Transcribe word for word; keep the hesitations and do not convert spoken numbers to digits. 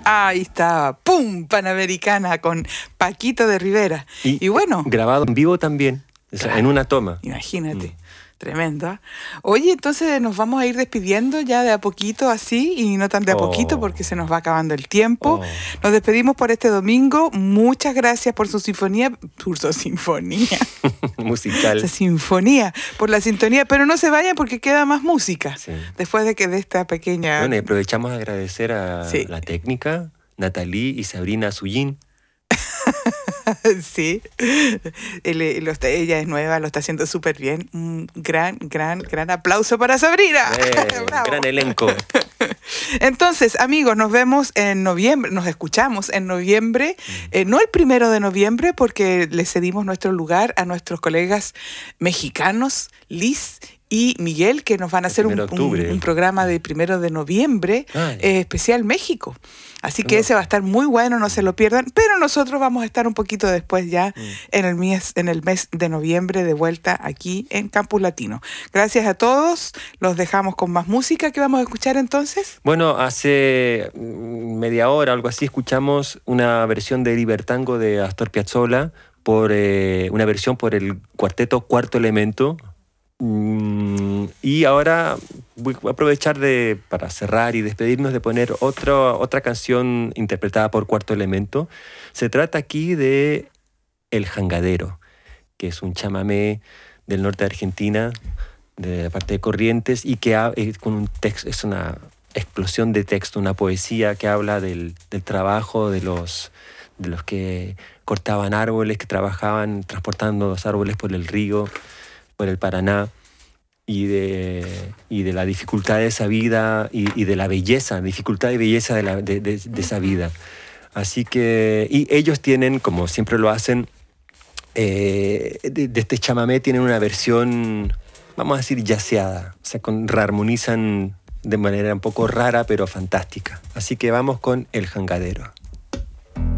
Ahí está, ¡pum! Panamericana con Paquito de Rivera. Y, y bueno. Grabado en vivo también, o sea, Claro, en una toma. Imagínate. Mm. Tremendo. ¿eh? Oye, entonces nos vamos a ir despidiendo ya de a poquito así y no tan de a Oh. poquito porque se nos va acabando el tiempo. Oh. Nos despedimos por este domingo. Muchas gracias por su sinfonía, por su sinfonía. Musical. Esa sinfonía, por la sintonía, pero no se vayan porque queda más música. Sí. Después de que de esta pequeña... Bueno, y aprovechamos a agradecer a Sí. la técnica, Nathalie y Sabrina Sullín. Sí, Él, lo está, ella es nueva, lo está haciendo súper bien. Un gran, gran, gran aplauso para Sabrina. Eh, gran elenco. Entonces, amigos, nos vemos en noviembre, nos escuchamos en noviembre, eh, no el primero de noviembre, porque le cedimos nuestro lugar a nuestros colegas mexicanos, Liz y Miguel, que nos van a hacer un, un, un programa de primero de noviembre, ah, eh, especial México. Así que ese va a estar muy bueno, no se lo pierdan. Pero nosotros vamos a estar un poquito después ya mm. en, el mes, en el mes de noviembre de vuelta aquí en Campus Latino. Gracias a todos. Los dejamos con más música. ¿Qué vamos a escuchar entonces? Bueno, hace media hora, algo así, escuchamos una versión de Libertango de Astor Piazzolla, por, eh, una versión por el cuarteto Cuarto Elemento. Mm, y ahora voy a aprovechar de, para cerrar y despedirnos, de poner otro, otra canción interpretada por Cuarto Elemento. Se trata aquí de El Jangadero, que es un chamamé del norte de Argentina, de la parte de Corrientes, y que ha, eh, con un texto, es una explosión de texto, una poesía que habla del, del trabajo de los, de los que cortaban árboles, que trabajaban transportando los árboles por el río, por el Paraná, y de, y de la dificultad de esa vida y, y de la belleza, dificultad y belleza de, la, de, de, de esa vida. Así que, y ellos tienen, como siempre lo hacen, eh, de, de este chamamé tienen una versión, vamos a decir, yaceada, o sea, con, rearmonizan de manera un poco rara, pero fantástica. Así que vamos con El Jangadero.